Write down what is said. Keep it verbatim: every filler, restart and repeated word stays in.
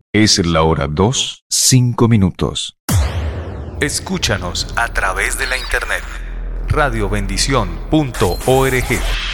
Es la hora dos, cinco minutos. Escúchanos a través de la internet radio bendición punto org.